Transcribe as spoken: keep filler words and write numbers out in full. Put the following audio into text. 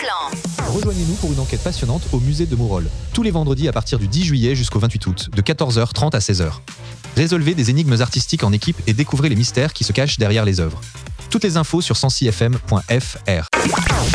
Bataclan. Rejoignez-nous pour une enquête passionnante au musée de Mourol. Tous les vendredis à partir du dix juillet jusqu'au vingt-huit août, de quatorze heures trente à seize heures. Résolvez des énigmes artistiques en équipe et découvrez les mystères qui se cachent derrière les œuvres. Toutes les infos sur cent six f m point f r.